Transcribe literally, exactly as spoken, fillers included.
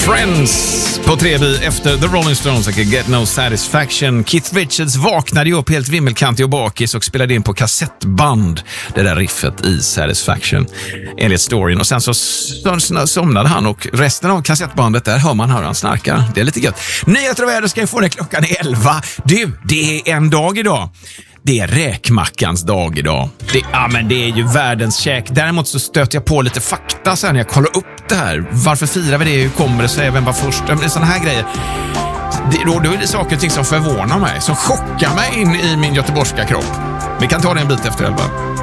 Friends på tre B efter The Rolling Stones, I Can Get No Satisfaction. Keith Richards vaknade ju upp helt vimmelkantig och bakis och spelade in på kassettband det där riffet i Satisfaction enligt storyn. Och sen så somnade han och resten av kassettbandet, där hör man hur han snarkar. Det är lite gött. Nyheter och väder ska jag få det klockan elva. Du, det är en dag idag. Det är räkmackans dag idag. Det, ja, men det är ju världens käk. Däremot så stöter jag på lite fakta sen när jag kollar upp det här. Varför firar vi det? Hur kommer det sig? Vem var först? Sådana här grejer. Det, då, då är det saker och ting som förvånar mig. Som chockar mig in i min göteborgska kropp. Vi kan ta det en bit efter elva.